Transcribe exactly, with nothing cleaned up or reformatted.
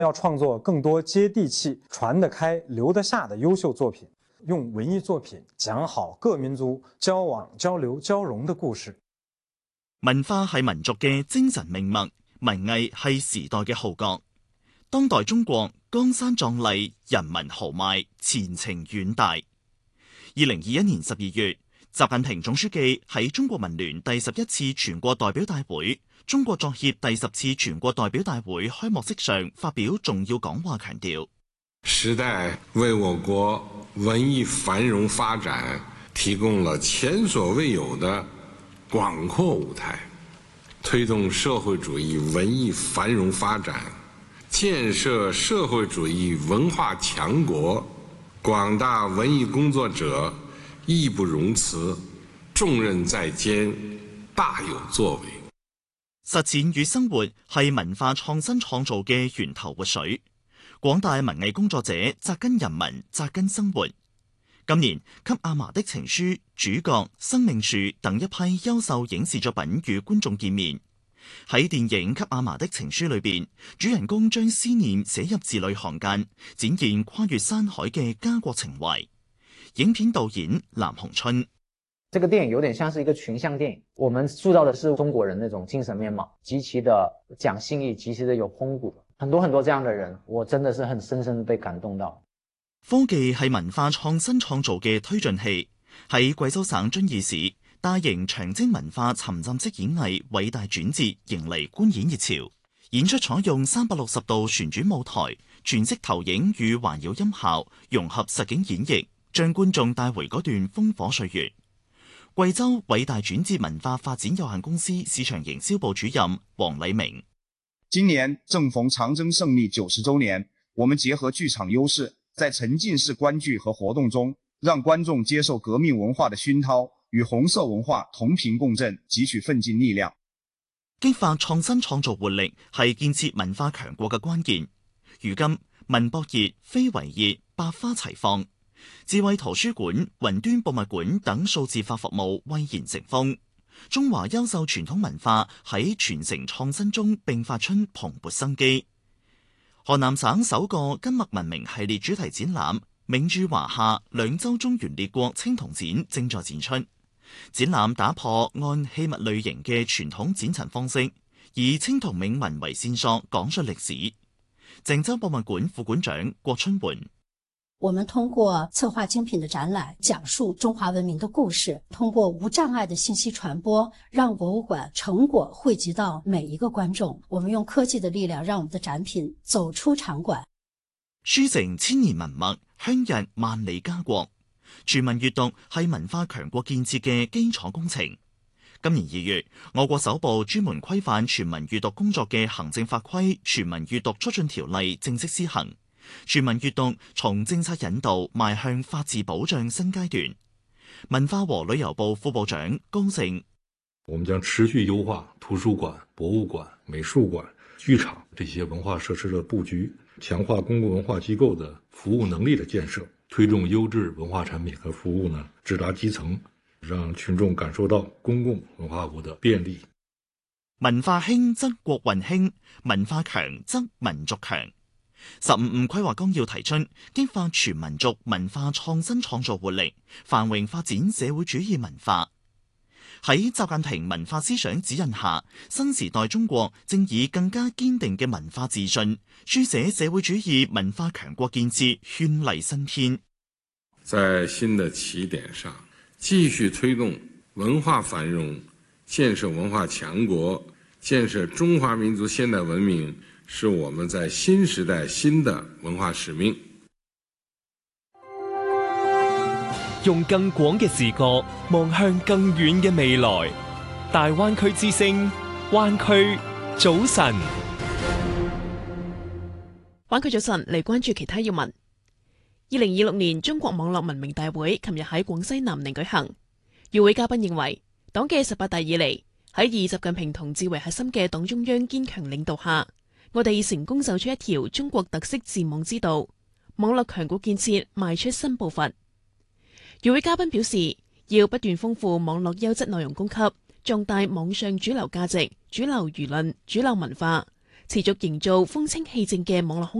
要創作更多接地氣、傳得開、留得下的優秀作品，用文藝作品講好各民族交往、交流、交融的故事。 文化係民族嘅精神命脈，文藝係時代嘅號角。當代中國江山壯麗，人民豪邁，前程遠大。二零二一年十二月，習近平總書記喺中國文聯第十一次全國代表大會、中國作協第十次全國代表大會開幕式上發表重要講話，強調： 時代為我國文藝繁榮發展提供了前所未有的廣闊舞台，推動社會主義文藝繁榮發展，建設社會主義文化強國，廣大文藝工作者義不容辭，重任在肩，大有作為。 實踐與生活係文化創新創造嘅源頭活水，廣大文藝工作者扎根人民，扎根生活。今年給阿嫲的情書、主角、生命樹等一批優秀影視作品與觀眾見面。喺電影《給阿嫲的情書》裏邊，主人公將思念寫入字裏行間，展現跨越山海嘅家國情懷。影片導演藍鴻春： 這個電影有點像是一個群像電影，我們塑造的是中國人那種精神面貌，極其的講信義，極其的有風骨，很多很多這樣的人，我真的是很深深被感動到。 科技係文化創新創造嘅推進器，喺貴州省遵義市，大型長征文化沉浸式演藝偉大轉折迎嚟觀演熱潮。演出採用三百六十度旋轉舞台、全息投影與環繞音效，融合實景演繹，將觀眾帶回嗰段烽火歲月。貴州偉大轉折文化發展有限公司市場營銷部主任黃禮明： 今年正逢長征勝利九十週年，我們結合劇場優勢，在沉浸式觀劇和活動中，讓觀眾接受革命文化的熏陶，與紅色文化同頻共振，汲取奮進力量。 激發創新創造活力係建設文化強國嘅關鍵。如今文博熱、非遺熱百花齊放，智慧圖書館、雲端博物館等數字化服務蔚然成風，中華優秀傳統文化喺傳承創新中並發出蓬勃生機。河南省首個金麥文明系列主題展覽“銘鑄華夏兩周中原列國青銅展”正在展出。展覽打破按器物類型嘅傳統展陳方式，以青銅銘文為線索講述歷史。鄭州博物館副館長郭春媛： 我們通過策劃精品的展覽，講述中華文明的故事，通過無障礙的信息傳播，讓博物館成果匯集到每一個觀眾。我們用科技的力量，讓我們的展品走出場館， 書成千年文墨，香日萬里家國。全民閱讀係文化強國建設嘅基礎工程。今年二月，我國首部專門規範全民閱讀工作嘅行政法規《全民閱讀促進條例》正式施行。全民閱讀從政策引導邁向法治保障新階段。文化和旅遊部副部長高盛： 我們將持續優化圖書館、博物館、美術館、劇場這些文化設施的布局，強化公共文化機構的服務能力的建設，推動優質文化產品和服務呢直達基層，讓群眾感受到公共文化服務的便利。 文化興則國運興，文化強則民族強。十五五規劃綱要提出，激發全民族文化創新創造活力，繁榮發展社會主義文化。喺習近平文化思想指引下，新時代中國正以更加堅定嘅文化自信，書寫社會主義文化強國建設絢麗新篇。 在新的起點上，繼續推動文化繁榮，建設文化強國，建設中華民族現代文明，是我們在新時代新的文化使命。 用更廣嘅視覺望向更遠嘅未來。大灣區之聲，灣區早晨。 灣區早晨，嚟關注其他要聞。二零二六年中國網絡文明大會琴日喺廣西南寧舉行。與會嘉賓認為，黨嘅十八大以嚟，喺以習近平同志為核心嘅黨中央堅強領導下，我哋成功走出一條中國特色治網之道，網絡強國建設邁出新步伐。與會嘉賓表示，要不斷豐富網絡優質內容供給，壯大網上主流價值、主流輿論、主流文化， 持續營造風清氣正嘅網絡空